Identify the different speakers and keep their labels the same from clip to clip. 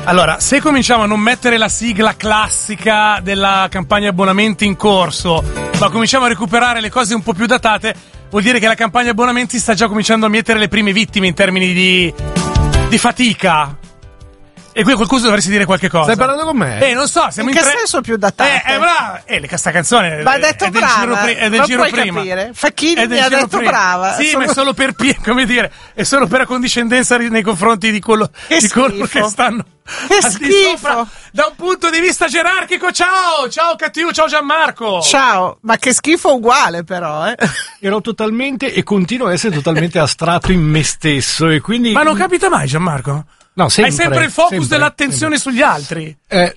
Speaker 1: Allora, se cominciamo a non mettere la sigla classica della campagna abbonamenti in corso, ma cominciamo a recuperare le cose un po' più datate, vuol dire che la campagna abbonamenti sta già cominciando a mietere le prime vittime in termini di fatica. E qui qualcuno dovresti dire qualche cosa.
Speaker 2: Stai parlando con me?
Speaker 1: Non so, siamo
Speaker 3: in
Speaker 1: in
Speaker 3: che senso più datate?
Speaker 1: Brava. Questa canzone
Speaker 3: ma ha detto
Speaker 1: è del
Speaker 3: brava,
Speaker 1: è del
Speaker 3: non
Speaker 1: giro
Speaker 3: puoi
Speaker 1: prima.
Speaker 3: Capire. Facchini mi ha detto
Speaker 1: prima.
Speaker 3: brava.
Speaker 1: Sì, ma è solo per come dire, è solo per accondiscendenza nei confronti di coloro che stanno
Speaker 3: che schifo
Speaker 1: da un punto di vista gerarchico. Ciao Cattiu, ciao Gianmarco.
Speaker 3: Ciao, ma che schifo uguale però,
Speaker 2: Ero totalmente e continuo a essere totalmente astratto in me stesso e quindi.
Speaker 1: Ma non capita mai, Gianmarco?
Speaker 2: No, sempre,
Speaker 1: hai sempre il focus
Speaker 2: sempre,
Speaker 1: dell'attenzione sugli altri.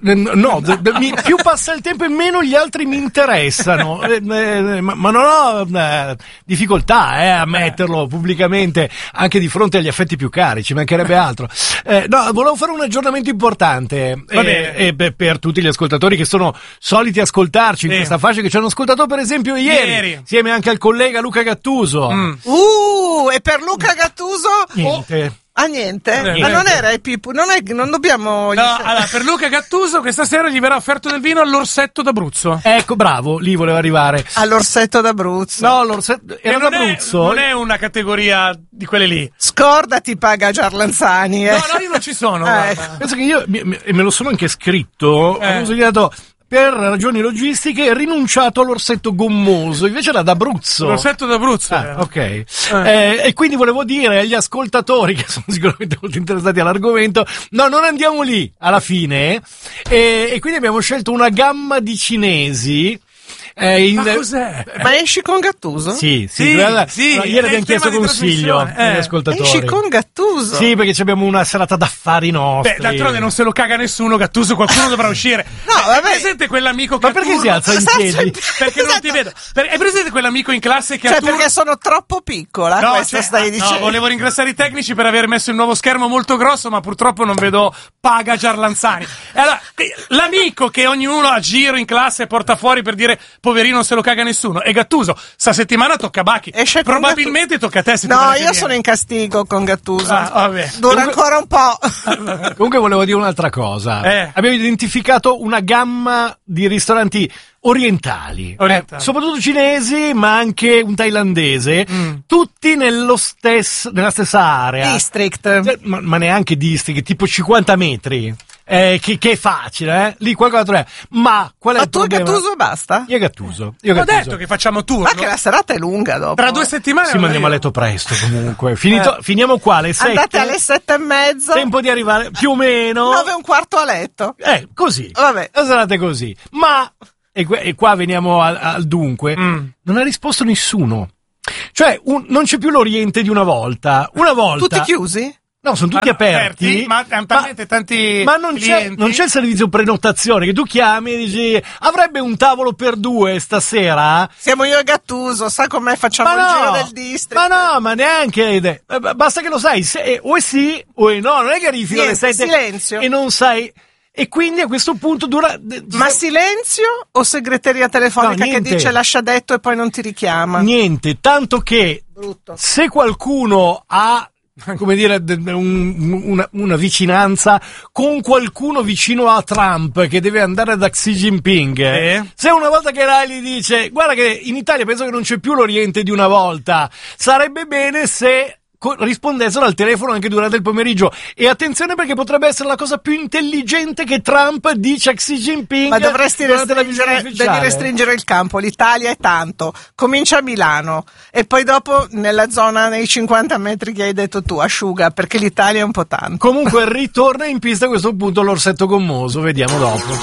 Speaker 2: Più passa il tempo e meno gli altri mi interessano. Ma non ho difficoltà a metterlo pubblicamente anche di fronte agli affetti più cari, ci mancherebbe altro. Volevo fare un aggiornamento importante per tutti gli ascoltatori che sono soliti ascoltarci in questa fascia, che ci hanno ascoltato per esempio ieri, insieme anche al collega Luca Gattuso.
Speaker 3: E per Luca Gattuso
Speaker 2: niente.
Speaker 3: Niente? Ma non era non dobbiamo.
Speaker 1: No, allora, per Luca Gattuso questa sera gli verrà offerto del vino all'Orsetto d'Abruzzo.
Speaker 2: Ecco, bravo, lì voleva arrivare.
Speaker 3: All'Orsetto d'Abruzzo.
Speaker 2: No, l'Orsetto era d'Abruzzo.
Speaker 1: Non è una categoria di quelle lì.
Speaker 3: Scordati, paga Giarlanzani.
Speaker 1: No, io non ci sono.
Speaker 2: Penso che io me lo sono anche scritto. Avevo segnato. Per ragioni logistiche rinunciato all'orsetto gommoso, invece era d'Abruzzo.
Speaker 1: L'orsetto d'Abruzzo.
Speaker 2: Ok. E quindi volevo dire agli ascoltatori, che sono sicuramente molto interessati all'argomento, no, non andiamo lì alla fine. E quindi abbiamo scelto una gamma di cinesi.
Speaker 1: Ma cos'è?
Speaker 3: Ma esci con Gattuso?
Speaker 2: Sì. Ieri abbiamo chiesto consiglio agli ascoltatori.
Speaker 3: Esci con Gattuso?
Speaker 2: Sì, perché abbiamo una serata d'affari nostri.
Speaker 1: D'altronde non se lo caga nessuno Gattuso, qualcuno dovrà uscire.
Speaker 3: No, vabbè.
Speaker 1: È presente quell'amico che
Speaker 2: ma perché si alza in piedi?
Speaker 1: Perché non ti vedo. È presente quell'amico in classe che
Speaker 3: perché sono troppo piccola, stai dicendo.
Speaker 1: No, volevo ringraziare i tecnici per aver messo il nuovo schermo molto grosso, ma purtroppo non vedo paga Giarlanzani. Allora, l'amico che ognuno a giro in classe porta fuori per dire poverino non se lo caga nessuno è Gattuso. Sta settimana tocca Bacchi. Probabilmente tocca a te.
Speaker 3: No, io sono in castigo con Gattuso.
Speaker 1: Vabbè.
Speaker 3: Dura ancora un po'.
Speaker 2: Comunque volevo dire un'altra cosa. Abbiamo identificato una gamma di ristoranti orientali. Soprattutto cinesi, ma anche un thailandese, tutti nella stessa area.
Speaker 3: District.
Speaker 2: Ma neanche district, tipo 50 metri. Che è facile, lì qualcosa è. Ma qual è il problema?
Speaker 3: Tu Gattuso e basta?
Speaker 2: Io Gattuso.
Speaker 1: Ho detto che facciamo tour.
Speaker 3: Ma che la serata è lunga dopo.
Speaker 1: Tra 2 settimane.
Speaker 2: Sì, ma andiamo a letto presto comunque. Finiamo qua alle 7.
Speaker 3: Andate alle 7:30.
Speaker 2: Tempo di arrivare più o meno
Speaker 3: 9:15 a letto.
Speaker 2: Così.
Speaker 3: Vabbè.
Speaker 2: La serata è così. Ma e qua veniamo al dunque. Non ha risposto nessuno. Cioè, non c'è più l'Oriente di una volta. Una volta.
Speaker 3: Tutti chiusi?
Speaker 2: No, sono tutti aperti,
Speaker 1: ma tanti
Speaker 2: ma non c'è il servizio prenotazione che tu chiami e dici avrebbe un tavolo per 2 stasera?
Speaker 3: Siamo io e Gattuso, sa com'è, facciamo il giro del district.
Speaker 2: Ma no, ma neanche basta che lo sai, o è sì o è no, non è che arrivi fino alle 7
Speaker 3: silenzio.
Speaker 2: E non sai. E quindi a questo punto
Speaker 3: ma silenzio o segreteria telefonica che dice lascia detto e poi non ti richiama?
Speaker 2: Niente, tanto che se qualcuno ha come dire una vicinanza con qualcuno vicino a Trump che deve andare da Xi Jinping, se una volta che Rai gli dice guarda che in Italia penso che non c'è più l'Oriente di una volta, sarebbe bene se rispondessero al telefono anche durante il pomeriggio. E attenzione, perché potrebbe essere la cosa più intelligente che Trump dice a Xi Jinping.
Speaker 3: Ma devi restringere il campo. L'Italia è tanto, comincia a Milano e poi dopo nella zona nei 50 metri che hai detto tu, asciuga, perché l'Italia è un po' tanto.
Speaker 2: Comunque ritorna in pista a questo punto l'orsetto gommoso, vediamo dopo.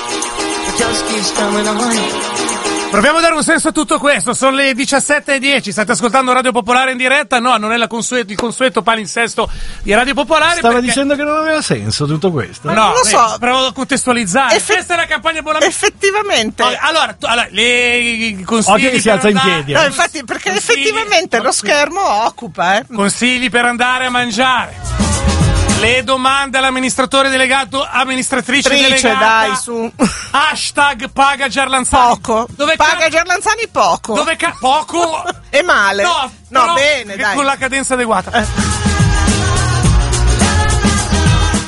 Speaker 1: Proviamo a dare un senso a tutto questo. Sono le 17:10. State ascoltando Radio Popolare in diretta? No, non è il consueto palinsesto di Radio Popolare.
Speaker 2: Stava dicendo che non aveva senso tutto questo.
Speaker 1: No, non lo so. Provo a contestualizzare. Questa è la campagna abbonamento.
Speaker 3: Effettivamente.
Speaker 1: Allora, le consigli.
Speaker 2: Occhio che si alza in piedi.
Speaker 3: No, infatti, perché effettivamente lo schermo occupa.
Speaker 1: Consigli per andare a mangiare. Le domande all'amministratore delegato, amministratrice delegata.
Speaker 3: Dai, su.
Speaker 1: Hashtag paga Giarlanzani.
Speaker 3: Poco. Paga Giarlanzani poco.
Speaker 1: Poco?
Speaker 3: E male.
Speaker 1: No,
Speaker 3: bene, dai.
Speaker 1: Con la cadenza adeguata.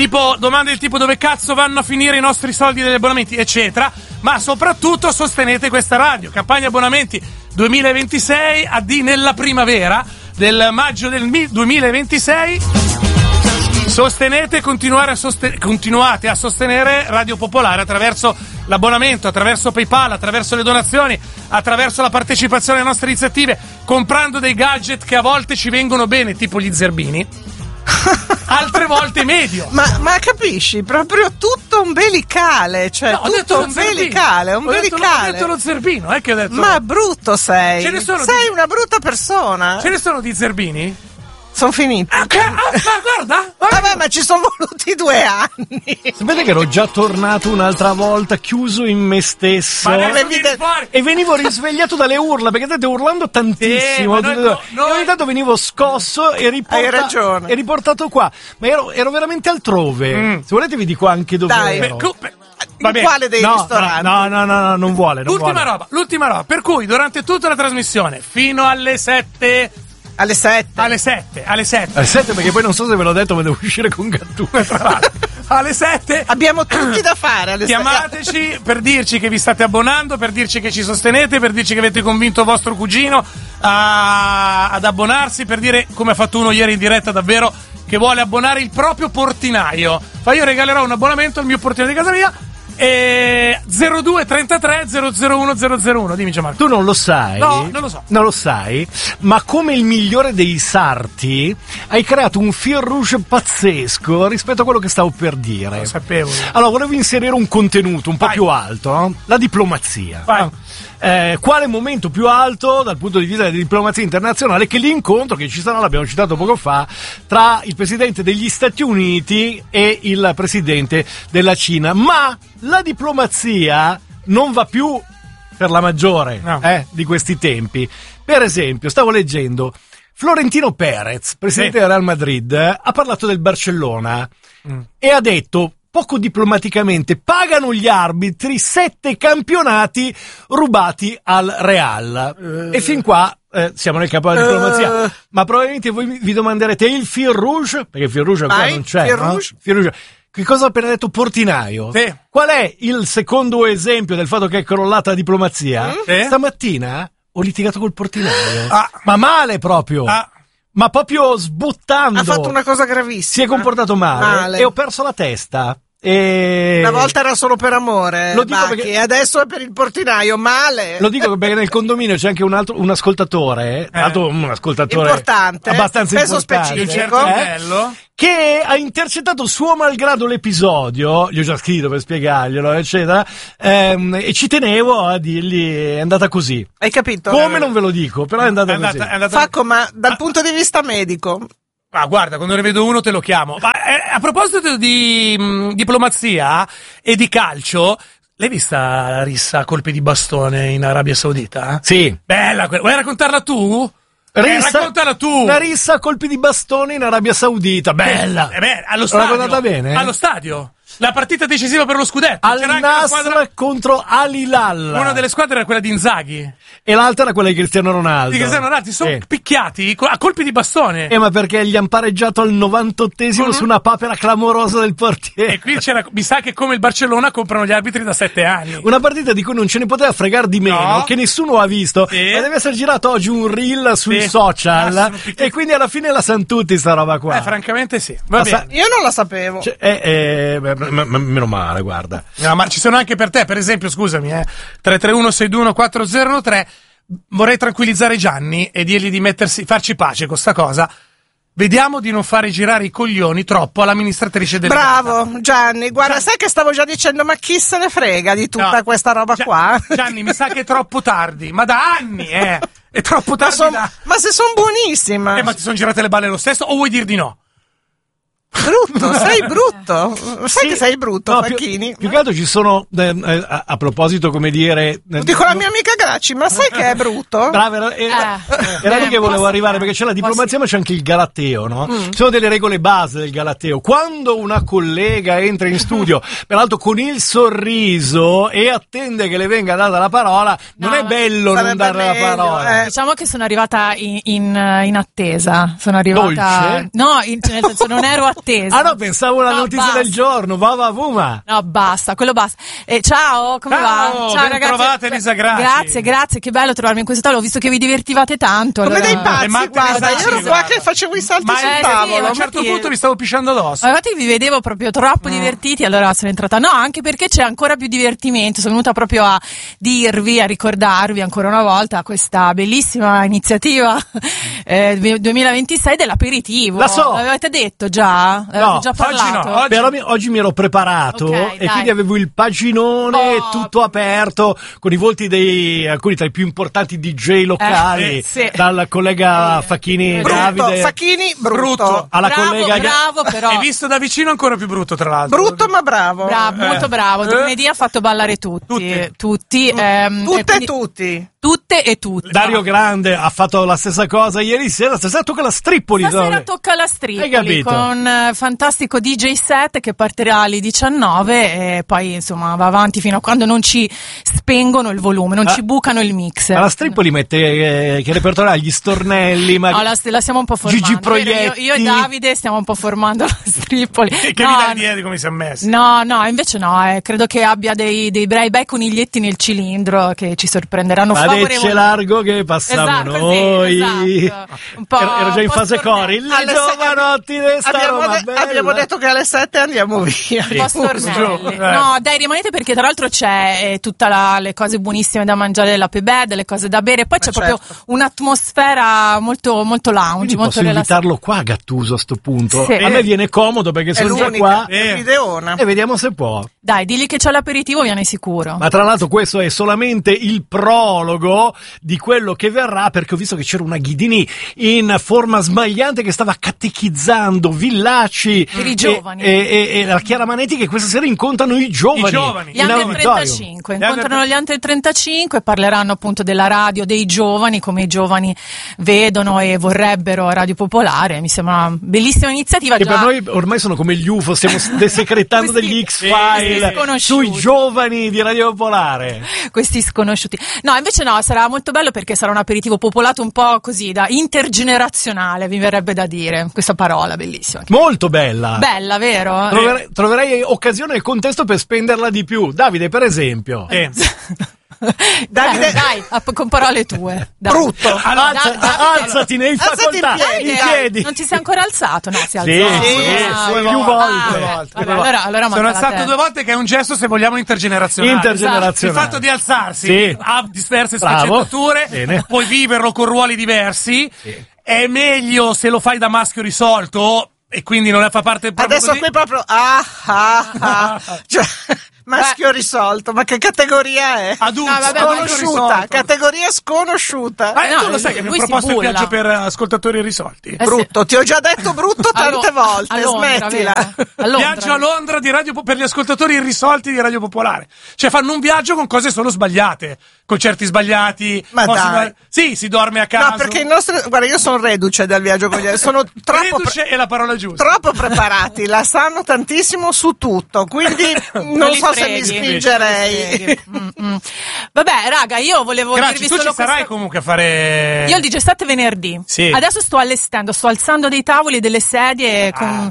Speaker 1: tipo domande del tipo dove cazzo vanno a finire i nostri soldi degli abbonamenti, eccetera, ma soprattutto sostenete questa radio. Campagna abbonamenti 2026 AD nella primavera del maggio del 2026. Sostenete, continuate a sostenere Radio Popolare attraverso l'abbonamento, attraverso PayPal, attraverso le donazioni, attraverso la partecipazione alle nostre iniziative, comprando dei gadget che a volte ci vengono bene, tipo gli zerbini, altre volte medio.
Speaker 3: Ma capisci? Proprio tutto umbilicale, cioè
Speaker 1: no,
Speaker 3: tutto umbilicale.
Speaker 1: Ho detto lo zerbino, che ho detto.
Speaker 3: Ma brutto sei. Sei una brutta persona.
Speaker 1: Ce ne sono di zerbini?
Speaker 3: Sono finiti.
Speaker 1: Guarda.
Speaker 3: Vabbè, ma ci sono voluti 2 anni.
Speaker 2: Sapete che ero già tornato un'altra volta, chiuso in me stesso. E venivo risvegliato dalle urla, perché state urlando tantissimo. E ogni tanto venivo scosso e riportato qua. Ma ero veramente altrove. Se volete vi dico anche dove ero.
Speaker 3: Quale dei ristoranti?
Speaker 2: No, non vuole.
Speaker 1: L'ultima roba. Per cui durante tutta la trasmissione, fino alle 7...
Speaker 3: Alle 7
Speaker 2: perché poi non so se ve l'ho detto, ma devo uscire con Gattone tra l'altro.
Speaker 1: Alle 7
Speaker 3: abbiamo tutti da fare alle
Speaker 1: chiamateci per dirci che vi state abbonando, per dirci che ci sostenete, per dirci che avete convinto vostro cugino ad abbonarsi, per dire, come ha fatto uno ieri in diretta davvero, che vuole abbonare il proprio portinaio. Io regalerò un abbonamento al mio portinaio di casa mia. 0233 001 001. Dimmi, Gianmarco.
Speaker 2: Tu non lo sai?
Speaker 1: No, non lo so.
Speaker 2: Non lo sai? Ma come il migliore dei sarti hai creato un fil rouge pazzesco rispetto a quello che stavo per dire.
Speaker 1: Lo sapevo.
Speaker 2: Allora, volevo inserire un contenuto un po' più alto, no? La diplomazia. Quale momento più alto dal punto di vista della diplomazia internazionale che l'incontro che ci sarà, l'abbiamo citato poco fa, tra il presidente degli Stati Uniti e il presidente della Cina. Ma la diplomazia non va più per la maggiore di questi tempi. Per esempio, stavo leggendo Florentino Perez, presidente del Real Madrid, ha parlato del Barcellona e ha detto poco diplomaticamente: pagano gli arbitri 7 campionati rubati al Real. E fin qua siamo nel campo della diplomazia. Ma probabilmente voi vi domanderete: il fil rouge? Perché il fil rouge ancora non c'è. Fil rouge. Che cosa ha appena detto portinaio?
Speaker 1: Sì.
Speaker 2: Qual è il secondo esempio del fatto che è crollata la diplomazia? Stamattina ho litigato col portinaio. Ma male proprio. Ma proprio sbuttando.
Speaker 3: Ha fatto una cosa gravissima.
Speaker 2: Si è comportato male. E ho perso la testa.
Speaker 3: Una volta era solo per amore,
Speaker 2: lo dico perché
Speaker 3: adesso è per il portinaio, male.
Speaker 2: Lo dico perché nel condominio c'è anche un ascoltatore, un ascoltatore
Speaker 3: importante,
Speaker 2: abbastanza
Speaker 3: peso
Speaker 2: importante,
Speaker 3: specifico,
Speaker 2: che ha intercettato suo malgrado l'episodio. Gli ho già scritto per spiegarglielo, eccetera, e ci tenevo a dirgli: è andata così.
Speaker 3: Hai capito?
Speaker 2: Come non ve lo dico, però è andata così.
Speaker 3: Facco, ma dal punto di vista medico.
Speaker 1: Guarda, quando ne vedo uno te lo chiamo. Ma a proposito di diplomazia e di calcio, l'hai vista la rissa a colpi di bastone in Arabia Saudita?
Speaker 2: Sì.
Speaker 1: Bella, vuoi raccontarla tu? Raccontala tu.
Speaker 2: La rissa a colpi di bastone in Arabia Saudita, bella.
Speaker 1: Allo stadio.
Speaker 2: L'ho raccontata bene?
Speaker 1: Allo stadio. La partita decisiva per lo scudetto.
Speaker 2: Al-Nassr contro Al-Hilal.
Speaker 1: Una delle squadre era quella di Inzaghi.
Speaker 2: E l'altra era quella di Cristiano Ronaldo.
Speaker 1: Sono picchiati a colpi di bastone.
Speaker 2: Ma perché gli hanno pareggiato al 98esimo su una papera clamorosa del portiere.
Speaker 1: E qui mi sa che come il Barcellona comprano gli arbitri da 7 anni.
Speaker 2: Una partita di cui non ce ne poteva fregare di meno, che nessuno ha visto. Ma deve essere girato oggi un reel sui social. E quindi alla fine la sanno tutti sta roba qua.
Speaker 1: Francamente sì. Va bene.
Speaker 3: Io non la sapevo.
Speaker 2: Meno male, guarda.
Speaker 1: No, ma ci sono anche per te, per esempio, scusami, 331-621-4003. Vorrei tranquillizzare Gianni e dirgli di farci pace con sta cosa. Vediamo di non fare girare i coglioni troppo all'amministratrice del
Speaker 3: Bravo Gianni, guarda, sai che stavo già dicendo, ma chi se ne frega di tutta questa roba qua?
Speaker 1: Gianni, mi sa che è troppo tardi, ma da anni, è troppo tardi.
Speaker 3: Ma se sono buonissima.
Speaker 1: Ma ti sono girate le balle lo stesso o vuoi dir di no?
Speaker 3: Brutto, sei brutto. Sai che sei brutto, Facchini?
Speaker 2: Più che altro ci sono, a proposito, come dire...
Speaker 3: Dico la mia amica Gracci, ma sai che è brutto?
Speaker 2: Brava, era lì che volevo arrivare, perché c'è la diplomazia, ma c'è anche il galateo, no? Ci sono delle regole base del galateo. Quando una collega entra in studio, peraltro con il sorriso, e attende che le venga data la parola, non è bello non darle la parola.
Speaker 4: Diciamo che sono arrivata in attesa. Sono arrivata...
Speaker 2: Dolce?
Speaker 4: No, nel senso non ero attesa. attesa.
Speaker 2: Ah no, pensavo alla
Speaker 4: No,
Speaker 2: notizia
Speaker 4: basta.
Speaker 2: del giorno, Vava Vuma.
Speaker 4: No, basta, quello basta. Ciao, come va? Ciao
Speaker 1: ben
Speaker 4: ragazzi.
Speaker 1: trovate, Elisa Grassi.
Speaker 4: Grazie, che bello trovarmi in questo tavolo. Ho visto che vi divertivate tanto.
Speaker 3: Come
Speaker 4: allora...
Speaker 3: dei pazzi,
Speaker 1: matte
Speaker 3: guarda,
Speaker 1: pazzi,
Speaker 3: io ero qua
Speaker 1: guarda.
Speaker 3: che facevo i salti
Speaker 1: Ma
Speaker 3: sul
Speaker 4: sì,
Speaker 3: tavolo.
Speaker 1: a un certo
Speaker 4: infatti-
Speaker 1: punto vi stavo pisciando addosso.
Speaker 4: Ma infatti vi vedevo proprio troppo divertiti, allora sono entrata. No, anche perché c'è ancora più divertimento. Sono venuta proprio a dirvi, a ricordarvi ancora una volta questa bellissima iniziativa 2026 dell'aperitivo.
Speaker 2: La so.
Speaker 4: L'avete detto già?
Speaker 2: No,
Speaker 4: già
Speaker 1: oggi
Speaker 4: parlato?
Speaker 1: no, oggi-
Speaker 2: Però oggi mi ero preparato
Speaker 4: Ok,
Speaker 2: e
Speaker 4: dai.
Speaker 2: quindi avevo il paginone
Speaker 4: Oh.
Speaker 2: tutto aperto con i volti di alcuni tra i più importanti DJ locali,
Speaker 4: sì.
Speaker 2: dal collega Facchini
Speaker 3: Brutto,
Speaker 2: Davide
Speaker 3: Facchini, brutto.
Speaker 2: alla
Speaker 4: bravo,
Speaker 2: collega
Speaker 4: bravo, però.
Speaker 1: E visto da vicino ancora più brutto, tra l'altro.
Speaker 3: Brutto ma bravo.
Speaker 4: Bravo, molto bravo. Lunedì ha fatto ballare tutti.
Speaker 1: Tutti.
Speaker 4: e
Speaker 3: Tutte e
Speaker 4: quindi-
Speaker 3: tutti.
Speaker 4: Tutte e tutti.
Speaker 2: Dario Grande ha fatto la stessa cosa ieri sera, stasera tocca la Strippoli.
Speaker 4: Stasera tocca la
Speaker 2: Hai
Speaker 4: Stripoli
Speaker 2: capito?
Speaker 4: con fantastico DJ set che partirà alle 19 e poi insomma va avanti fino a quando non ci spengono il volume, non ci bucano il mixer.
Speaker 2: Ma la Strippoli mette che repertorio ha? Gli stornelli, ma
Speaker 4: No, la stiamo un po' formando.
Speaker 2: Gigi
Speaker 4: vero?
Speaker 2: Proietti.
Speaker 4: Io e Davide stiamo un po' formando la Stripoli.
Speaker 1: Che vi
Speaker 4: No,
Speaker 1: dà l'idea di come si è messo.
Speaker 4: No, invece no, credo che abbia dei bei coniglietti nel cilindro che ci sorprenderanno
Speaker 2: ma
Speaker 4: favorevoli.
Speaker 2: c'è largo che passavamo
Speaker 4: Esatto,
Speaker 2: noi.
Speaker 4: sì, esatto. Un po'-
Speaker 2: Ero già in
Speaker 4: un po'
Speaker 2: fase cori. Le
Speaker 3: Alle
Speaker 2: giovanotti resta Roma bella.
Speaker 3: abbiamo detto che alle 7 andiamo via.
Speaker 4: Un po' stornelli. No, dai, rimanete perché tra l'altro c'è le cose buonissime da mangiare della Pebè, delle cose da bere, poi c'è proprio un'atmosfera molto, molto lounge,
Speaker 2: Quindi
Speaker 4: molto
Speaker 2: posso
Speaker 4: rilassata.
Speaker 2: invitarlo qua Gattuso a sto punto.
Speaker 4: Sì.
Speaker 2: A me viene comodo perché
Speaker 3: È
Speaker 2: sono già
Speaker 3: l'unica,
Speaker 2: qua
Speaker 3: è videona.
Speaker 2: e vediamo se può.
Speaker 4: Dai, digli che c'è l'aperitivo, viene sicuro.
Speaker 2: Ma tra l'altro questo è solamente il prologo di quello che verrà, perché ho visto che c'era una Ghidini in forma smagliante che stava catechizzando Villacci
Speaker 4: Per i giovani.
Speaker 2: e la Chiara Manetti che questa sera incontrano i giovani.
Speaker 1: I giovani.
Speaker 4: Gli
Speaker 2: in
Speaker 4: under
Speaker 2: auditorium.
Speaker 4: 35, incontrano gli under 35 e parleranno appunto della radio dei giovani, come i giovani vedono e vorrebbero Radio Popolare. Mi sembra una bellissima iniziativa.
Speaker 2: Che
Speaker 4: già.
Speaker 2: per noi ormai sono come gli UFO, stiamo desecretando
Speaker 4: Questi-
Speaker 2: degli X-File
Speaker 4: sconosciuti.
Speaker 2: sui giovani di Radio Popolare.
Speaker 4: Questi sconosciuti. No, invece no, sarà molto bello perché sarà un aperitivo popolato un po' così da intergenerazionale, mi verrebbe da dire questa parola bellissima.
Speaker 2: Molto bella.
Speaker 4: Bella, vero?
Speaker 2: Troverei occasione e contesto per spenderla di più. Davide, per esempio.
Speaker 3: Davide-
Speaker 4: dai, con parole tue. Dai.
Speaker 3: Brutto.
Speaker 2: Alzati nei
Speaker 3: Alzati
Speaker 2: facoltà,
Speaker 3: in piedi,
Speaker 2: in
Speaker 3: dai.
Speaker 2: piedi.
Speaker 4: Non ti sei ancora alzato? No, si è
Speaker 2: Sì,
Speaker 4: alzato.
Speaker 2: sì,
Speaker 1: due
Speaker 2: più volte.
Speaker 4: Vabbè, allora
Speaker 1: Sono
Speaker 4: manca la
Speaker 1: alzato
Speaker 4: te.
Speaker 1: 2 volte, che è un gesto, se vogliamo, intergenerazionale.
Speaker 2: Intergenerazionale.
Speaker 1: Il fatto di alzarsi
Speaker 2: Sì.
Speaker 1: ha diverse
Speaker 2: Bravo.
Speaker 1: sfaccettature,
Speaker 2: Bene.
Speaker 1: puoi viverlo con ruoli diversi. È meglio se lo fai da maschio risolto e quindi non fa parte proprio
Speaker 3: Adesso
Speaker 1: così.
Speaker 3: qui proprio cioè, maschio risolto, ma che categoria è?
Speaker 1: Adulto,
Speaker 4: No, vabbè,
Speaker 1: adulto
Speaker 3: Sconosciuta,
Speaker 1: risolto.
Speaker 3: categoria sconosciuta.
Speaker 4: No,
Speaker 1: tu lo sai che mi ho
Speaker 4: lui si
Speaker 1: proposto il
Speaker 4: bulla.
Speaker 1: viaggio per ascoltatori risolti.
Speaker 4: sì.
Speaker 3: Brutto, ti ho già detto brutto tante volte,
Speaker 4: a Londra,
Speaker 3: smettila.
Speaker 4: vero? A Londra.
Speaker 1: Viaggio a Londra di per gli ascoltatori irrisolti di Radio Popolare. Cioè fanno un viaggio con cose solo sbagliate, concerti sbagliati.
Speaker 3: Ma dai.
Speaker 1: Sì, si dorme a casa.
Speaker 3: No, perché i nostri, guarda, io sono reduce del viaggio con gli altri, sono troppo
Speaker 1: è la parola giusta.
Speaker 3: troppo preparati, la sanno tantissimo su tutto, quindi non
Speaker 4: li
Speaker 3: so se
Speaker 4: freghi.
Speaker 3: mi spingerei.
Speaker 4: Vabbè, raga, io volevo
Speaker 1: Grazie,
Speaker 4: dirvi
Speaker 1: tu
Speaker 4: solo
Speaker 1: ci sarai
Speaker 4: questa...
Speaker 1: comunque a fare.
Speaker 4: Io il 17 venerdì.
Speaker 1: Sì.
Speaker 4: Adesso sto allestendo, sto alzando dei tavoli e delle sedie.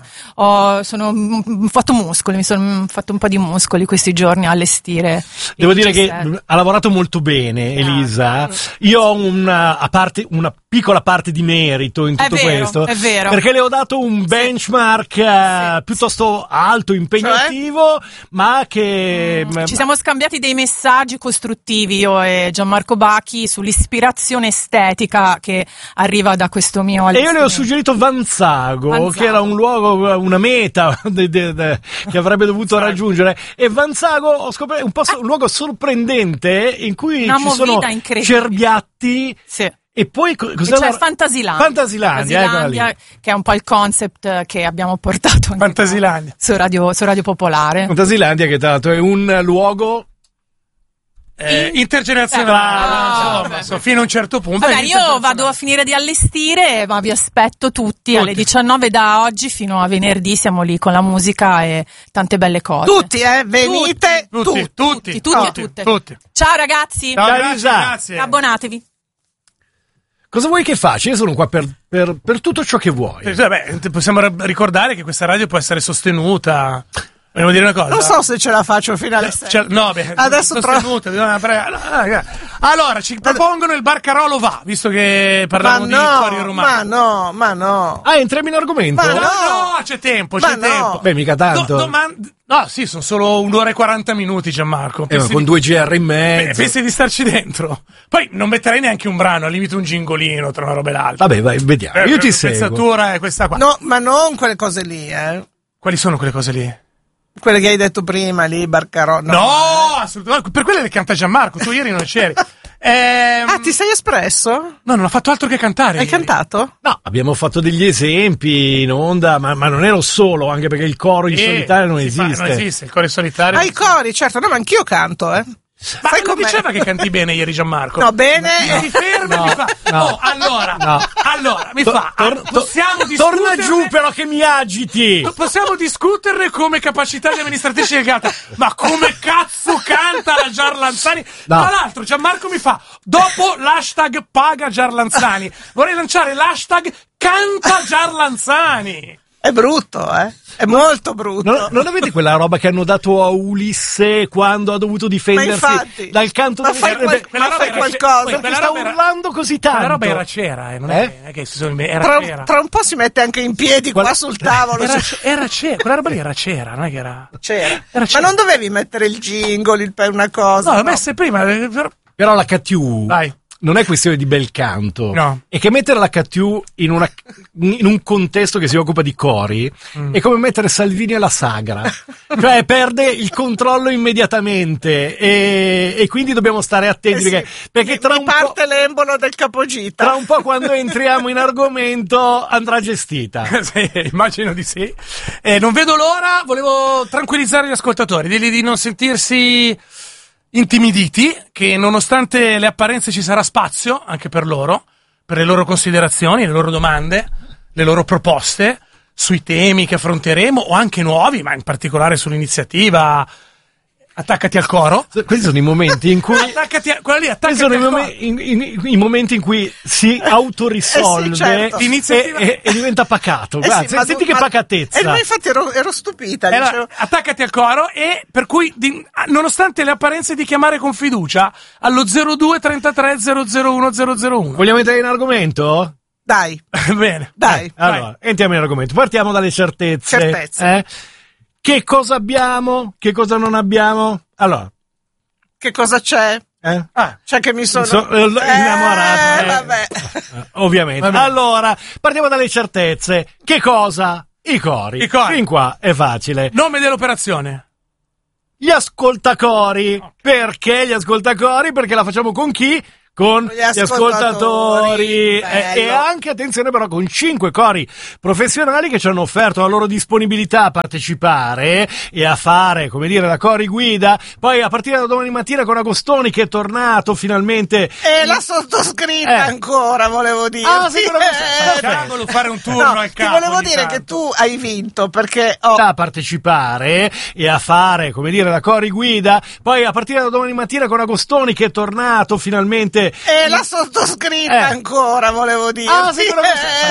Speaker 4: Sono fatto muscoli, mi sono fatto un po' di muscoli questi giorni a allestire.
Speaker 2: Devo
Speaker 4: il
Speaker 2: dire che
Speaker 4: 17.
Speaker 2: ha lavorato molto bene Elisa. Io ho una piccola parte di merito in
Speaker 4: È
Speaker 2: tutto
Speaker 4: vero,
Speaker 2: questo.
Speaker 4: è vero.
Speaker 2: Perché le ho dato un benchmark piuttosto alto, impegnativo, ma che
Speaker 4: Ci siamo scambiati dei messaggi costruttivi, io e Gianmarco Bacchi, sull'ispirazione estetica che arriva da questo mio
Speaker 2: e io
Speaker 4: allestimento.
Speaker 2: le ho suggerito Vanzago, che era un luogo, una meta che avrebbe dovuto raggiungere. E Vanzago ho scoperto un luogo sorprendente in cui
Speaker 4: Una
Speaker 2: ci sono
Speaker 4: movida incredibile.
Speaker 2: cerbiati.
Speaker 4: Sì.
Speaker 2: E poi
Speaker 4: E c'è Fantasilandia.
Speaker 2: Fantasilandia, eccola lì.
Speaker 4: Che è un po' il concept che abbiamo portato anche
Speaker 1: Fantasilandia.
Speaker 4: su Radio Popolare.
Speaker 2: Fantasilandia, che tra l'altro è un luogo
Speaker 1: Intergenerazionale, insomma, fino a un certo punto.
Speaker 4: Vabbè, io vado a finire di allestire, ma vi aspetto tutti alle 19 da oggi fino a venerdì. Siamo lì con la musica e tante belle cose.
Speaker 3: Tutti, venite
Speaker 4: tutti
Speaker 3: tutti.
Speaker 4: e tutte. Ciao ragazzi,
Speaker 1: Ciao,
Speaker 2: Dai,
Speaker 1: grazie,
Speaker 2: Lisa.
Speaker 1: grazie.
Speaker 4: abbonatevi.
Speaker 2: Cosa vuoi che faccia? Io sono qua per tutto ciò che vuoi.
Speaker 1: Vabbè, possiamo ricordare che questa radio può essere sostenuta. Vogliamo dire una cosa?
Speaker 3: Non so se ce la faccio fino alle 6.
Speaker 1: No, beh,
Speaker 3: adesso
Speaker 1: allora, ci propongono il Barcarolo va, visto che parliamo di cuori romani.
Speaker 3: Ma no.
Speaker 2: Ah, entriamo in argomento?
Speaker 3: Ma
Speaker 1: No, c'è tempo.
Speaker 2: Beh, mica tanto.
Speaker 1: No, sì, sono solo 1 ora e 40 minuti, Gianmarco.
Speaker 2: Con 2 GR in mezzo.
Speaker 1: Pensi di starci dentro? Poi non metterei neanche un brano, al limite un gingolino tra una roba e l'altra.
Speaker 2: Vabbè, vai, vediamo. Io ti seguo.
Speaker 1: La pensatura è questa qua.
Speaker 3: No, ma non quelle cose lì,
Speaker 1: Quali sono quelle cose lì?
Speaker 3: Quelle che hai detto prima, lì, Barcarolo.
Speaker 1: No, assolutamente. Per quelle le canta Gianmarco, tu ieri non c'eri.
Speaker 3: Ti sei espresso?
Speaker 1: No, non ho fatto altro che cantare.
Speaker 3: Hai cantato?
Speaker 2: No, abbiamo fatto degli esempi in onda, ma non ero solo, anche perché il coro in solitario non esiste.
Speaker 1: Non esiste, il coro in solitario.
Speaker 3: I cori, certo, no, ma anch'io canto,
Speaker 1: Ma non diceva che canti bene ieri Gianmarco?
Speaker 3: No, bene.
Speaker 1: Mi ferma e mi fa. Allora, mi fa. Possiamo discutere.
Speaker 2: Torna giù però che mi agiti.
Speaker 1: Possiamo discuterne come capacità di amministratrice delegata. Ma come cazzo canta la Giarlanzani?
Speaker 2: No.
Speaker 1: Tra l'altro Gianmarco mi fa, dopo l'hashtag paga Giarlanzani, vorrei lanciare l'hashtag canta Giarlanzani.
Speaker 3: È brutto, È molto brutto.
Speaker 2: Non avete quella roba che hanno dato a Ulisse quando ha dovuto difendersi dal canto
Speaker 3: ma fai qualcosa.
Speaker 2: Perché sta urlando così tanto.
Speaker 1: La roba era cera, non è che era cera.
Speaker 3: Tra un po' si mette anche in piedi qua sul tavolo.
Speaker 1: Era cera, quella roba lì era cera, non è che era.
Speaker 3: C'era. Ma non dovevi mettere il jingle per una cosa?
Speaker 1: No, l'ho messa prima.
Speaker 2: Però la KTU.
Speaker 1: Dai.
Speaker 2: Non è questione di bel canto,
Speaker 1: no.
Speaker 2: È che mettere la KTU in un contesto che si occupa di cori è come mettere Salvini alla Sagra, cioè perde il controllo immediatamente e quindi dobbiamo stare attenti perché tra un
Speaker 3: parte l'embolo del capogita.
Speaker 2: Tra un po' quando entriamo in argomento andrà gestita.
Speaker 1: Sì, immagino di sì. Non vedo l'ora, volevo tranquillizzare gli ascoltatori, dirgli di non sentirsi intimiditi, che nonostante le apparenze ci sarà spazio anche per loro, per le loro considerazioni, le loro domande, le loro proposte sui temi che affronteremo o anche nuovi, ma in particolare sull'iniziativa Attaccati al coro.
Speaker 2: Questi sono i momenti in cui i momenti in cui si autorisolve
Speaker 3: certo.
Speaker 2: e diventa pacato. Senti che pacatezza.
Speaker 3: Ma infatti ero stupita. Dicevo.
Speaker 1: Attaccati al coro e per cui nonostante le apparenze di chiamare con fiducia allo 02 33 001 001.
Speaker 2: Vogliamo entrare in argomento?
Speaker 3: Dai.
Speaker 1: Bene.
Speaker 3: Dai.
Speaker 2: Allora, entriamo in argomento. Partiamo dalle certezze. Che cosa abbiamo? Che cosa non abbiamo? Allora.
Speaker 3: Che cosa c'è? C'è che mi sono
Speaker 2: innamorato.
Speaker 3: Vabbè.
Speaker 2: Ovviamente. Vabbè. Allora, partiamo dalle certezze. Che cosa? I cori. Fin qua è facile.
Speaker 1: Nome dell'operazione.
Speaker 2: Gli ascoltacori. Okay. Perché gli ascoltacori? Perché la facciamo con chi? Con gli ascoltatori e anche, attenzione però, con 5 cori professionali che ci hanno offerto la loro disponibilità a partecipare e a fare, come dire, da cori guida. Poi a partire da domani mattina con Agostoni, che è tornato finalmente,
Speaker 3: e la sottoscritta ancora, volevo dire.
Speaker 1: Facciamolo fare un turno al capo.
Speaker 3: Ti volevo dire che tu hai vinto perché
Speaker 2: a partecipare e a fare, come dire, da cori guida. Poi a partire da domani mattina con Agostoni, che è tornato finalmente,
Speaker 3: e la sottoscritta ancora, volevo dire.